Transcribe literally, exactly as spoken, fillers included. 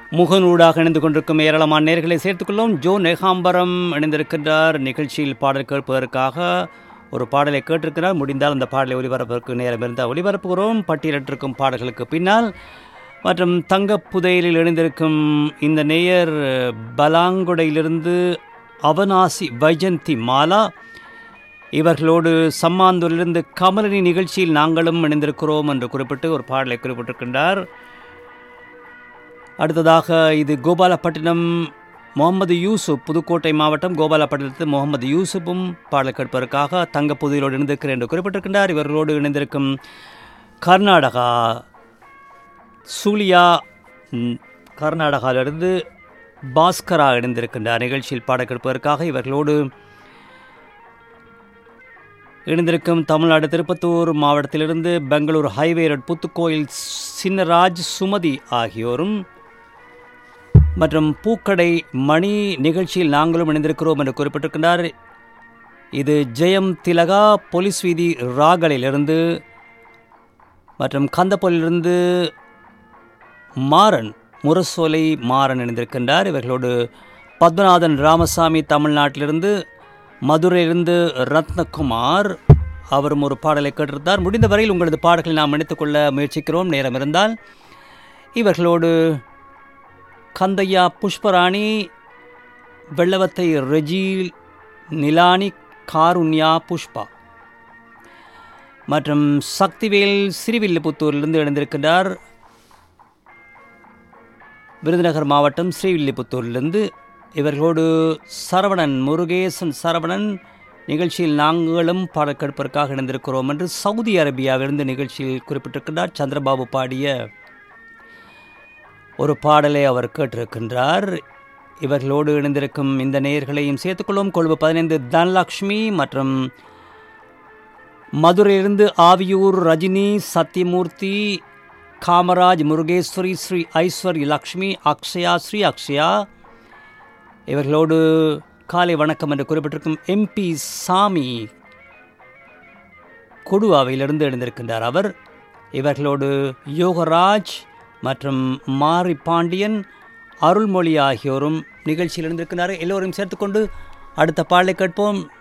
முகநூடாக இணைந்து கொண்டிருக்கும் ஏராளமான நேர்களை சேர்த்துக்கொள்ளும். ஜோ நெகாம்பரம் இணைந்திருக்கின்றார். நிகழ்ச்சியில் பாடல் கேட்பதற்காக ஒரு பாடலை கேட்டிருக்கிறார். முடிந்தால் அந்த பாடலை ஒலிபரப்பதற்கு நேரம் இருந்தால் ஒலிபரப்புகிறோம். பட்டியலிட்டிருக்கும் பாடல்களுக்கு பின்னால் மற்றும் தங்கப்புதையலில் இணைந்திருக்கும் இந்த நேயர் பலாங்குடையிலிருந்து அவனாசி வைஜந்தி மாலா, இவர்களோடு சம்மாந்தூரிலிருந்து கமலினி நிகழ்ச்சியில் நாங்களும் இணைந்திருக்கிறோம் என்று குறிப்பிட்டு ஒரு பாடலை குறிப்பிட்டிருக்கின்றார். அடுத்ததாக இது கோபாலப்பட்டினம் முகமது யூசுப், புதுக்கோட்டை மாவட்டம் கோபாலப்பட்டினத்தில் முகமது யூசுப்பும் பாடல் கேட்பதற்காக தங்கப்புதையலோடு இணைந்திருக்கிறேன் என்று குறிப்பிட்டிருக்கின்றார். இவர்களோடு இணைந்திருக்கும் கர்நாடகா சூலியா கர்நாடகாவிலிருந்து பாஸ்கரா இணைந்திருக்கின்றார். நிகழ்ச்சியில் பாடல் கேட்பதற்காக இவர்களோடு இணைந்திருக்கும் தமிழ்நாடு திருப்பத்தூர் மாவட்டத்திலிருந்து பெங்களூர் ஹைவே ரோட் புத்துக்கோயில் சின்னராஜ் சுமதி ஆகியோரும் மற்றும் பூக்கடை மணி நிகழ்ச்சியில் நாங்களும் இணைந்திருக்கிறோம் என்று குறிப்பிட்டிருக்கின்றார். இது ஜெயம் திலகா போலீஸ் வீதி ராகலிலிருந்து மற்றும் கந்தப்பொலிலிருந்து மாறன் முரசோலை மாறன் இணைந்திருக்கின்றார். இவர்களோடு பத்மநாதன் ராமசாமி தமிழ்நாட்டிலிருந்து, மதுரையிலிருந்து ரத்னகுமார் அவரும் ஒரு பாடலை கேட்டிருந்தார். முடிந்த வரையில் உங்களது பாடல்களை நாம் இணைத்துக்கொள்ள முயற்சிக்கிறோம் நேரம் இருந்தால். இவர்களோடு கந்தையா புஷ்பராணி, வெள்ளவத்தை ரெஜீல், நிலானி, காருண்யா புஷ்பா மற்றும் சக்திவேல் ஸ்ரீவில்லிபுத்தூரிலிருந்து இணைந்திருக்கின்றார். விருதுநகர் மாவட்டம் ஸ்ரீவில்லிபுத்தூரிலிருந்து இவர்களோடு சரவணன் முருகேசன் சரவணன் நிகழ்ச்சியில் நாங்களும் பாடல் கேட்பதற்காக இணைந்திருக்கிறோம் என்று சவுதி அரேபியாவிலிருந்து நிகழ்ச்சியில் குறிப்பிட்டிருக்கின்றார். சந்திரபாபு பாடிய ஒரு பாடலை அவர் கேட்டிருக்கின்றார். இவர்களோடு இணைந்திருக்கும் இந்த நேயர்களையும் சேர்த்துக்கொள்ளும். கொழும்பு பதினைந்து தனலக்ஷ்மி மற்றும் மதுரையிலிருந்து ஆவியூர் ரஜினி, சத்யமூர்த்தி, காமராஜ், முருகேஸ்வரி, ஸ்ரீ ஐஸ்வர்ய லக்ஷ்மி, அக்ஷயா, ஸ்ரீ அக்ஷயா இவர்களோடு காலை வணக்கம் என்று குறிப்பிட்டிருக்கும் எம்பி சாமி கொடுவாவையிலிருந்து எழுந்திருக்கின்றார் அவர். இவர்களோடு யோகராஜ் மற்றும் மாரி பாண்டியன், அருள்மொழி ஆகியோரும் நிகழ்ச்சியில் இருந்திருக்கிறார். எல்லோரையும் சேர்த்துக்கொண்டு அடுத்த பாடலை கேட்போம்.